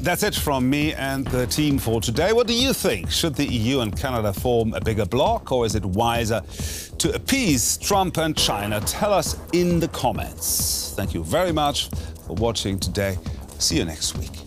that's it from me and the team for today. What do you think? Should the EU and Canada form a bigger bloc, or is it wiser to appease Trump and China? Tell us in the comments. Thank you very much for watching today. See you next week.